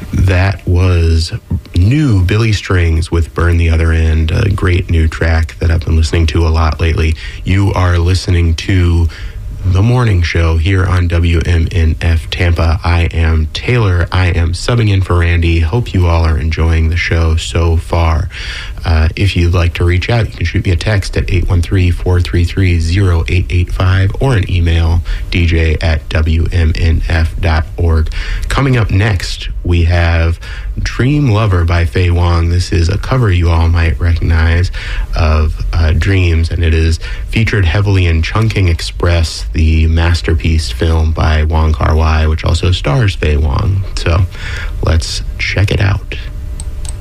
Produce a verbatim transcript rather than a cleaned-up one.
That was new Billy Strings with Burn the Other End, a great new track that I've been listening to a lot lately. You are listening to The Morning Show here on W M N F Tampa. I am Taylor. I am subbing in for Randy. Hope you all are enjoying the show so far. Uh, if you'd like to reach out, you can shoot me a text at eight one three, four three three, zero eight eight five or an email, d j at w m n f dot org. Coming up next, we have Dream Lover by Faye Wong. This is a cover you all might recognize of uh, Dreams, and it is featured heavily in Chungking Express, the masterpiece film by Wong Kar-wai, which also stars Faye Wong. So let's check it out.